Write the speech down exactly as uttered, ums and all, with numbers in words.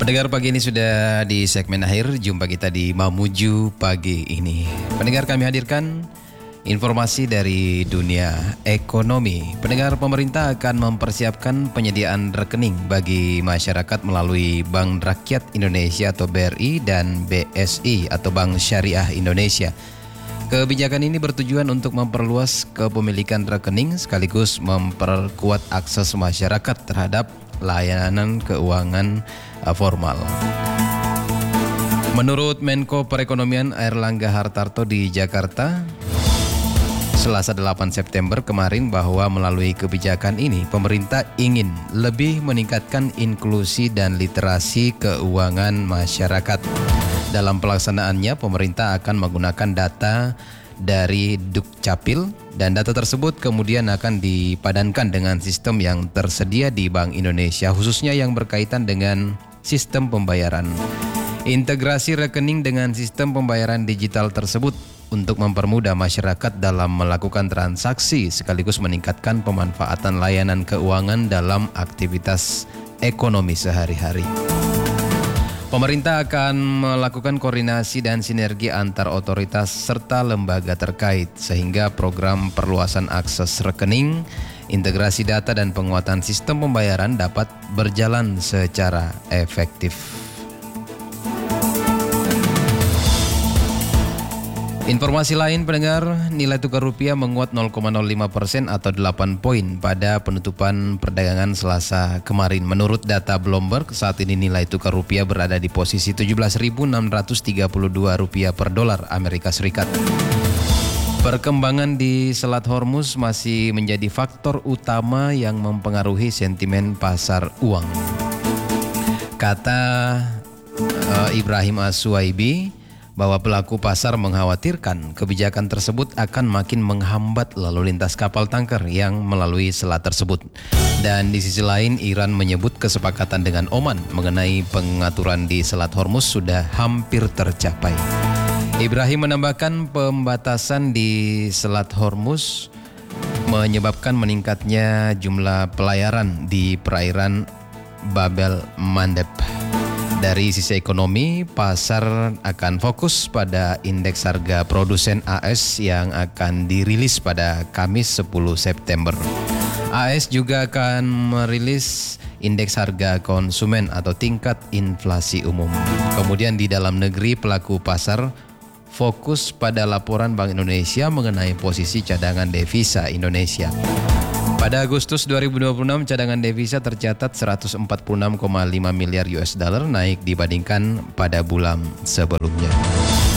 Pendengar, pagi ini sudah di segmen akhir. Jumpa kita di Mamuju pagi ini. Pendengar, kami hadirkan informasi dari dunia ekonomi. Pendengar, pemerintah akan mempersiapkan penyediaan rekening bagi masyarakat melalui Bank Rakyat Indonesia atau B R I dan B S I atau Bank Syariah Indonesia. Kebijakan ini bertujuan untuk memperluas kepemilikan rekening sekaligus memperkuat akses masyarakat terhadap layanan keuangan formal. Menurut Menko Perekonomian Airlangga Hartarto di Jakarta, Selasa delapan September kemarin, bahwa melalui kebijakan ini pemerintah ingin lebih meningkatkan inklusi dan literasi keuangan masyarakat. Dalam pelaksanaannya, pemerintah akan menggunakan data dari Dukcapil dan data tersebut kemudian akan dipadankan dengan sistem yang tersedia di Bank Indonesia, khususnya yang berkaitan dengan sistem pembayaran. Integrasi rekening dengan sistem pembayaran digital tersebut untuk mempermudah masyarakat dalam melakukan transaksi sekaligus meningkatkan pemanfaatan layanan keuangan dalam aktivitas ekonomi sehari-hari. Pemerintah akan melakukan koordinasi dan sinergi antar otoritas serta lembaga terkait sehingga program perluasan akses rekening, integrasi data dan penguatan sistem pembayaran dapat berjalan secara efektif. Informasi lain, pendengar, nilai tukar rupiah menguat nol koma nol lima persen atau delapan poin pada penutupan perdagangan Selasa kemarin. Menurut data Bloomberg, saat ini nilai tukar rupiah berada di posisi tujuh belas ribu enam ratus tiga puluh dua rupiah per dolar Amerika Serikat. Perkembangan di Selat Hormuz masih menjadi faktor utama yang mempengaruhi sentimen pasar uang. Kata uh, Ibrahim As-Suwaibi bahwa pelaku pasar mengkhawatirkan kebijakan tersebut akan makin menghambat lalu lintas kapal tanker yang melalui selat tersebut. Dan di sisi lain, Iran menyebut kesepakatan dengan Oman mengenai pengaturan di Selat Hormuz sudah hampir tercapai. Ibrahim menambahkan pembatasan di Selat Hormuz menyebabkan meningkatnya jumlah pelayaran di perairan Bab el-Mandeb. Dari sisi ekonomi, pasar akan fokus pada indeks harga produsen A S yang akan dirilis pada Kamis sepuluh September. A S juga akan merilis indeks harga konsumen atau tingkat inflasi umum. Kemudian di dalam negeri, pelaku pasar fokus pada laporan Bank Indonesia mengenai posisi cadangan devisa Indonesia. Pada Agustus dua ribu dua puluh enam, cadangan devisa tercatat seratus empat puluh enam koma lima miliar U S dollar, naik dibandingkan pada bulan sebelumnya.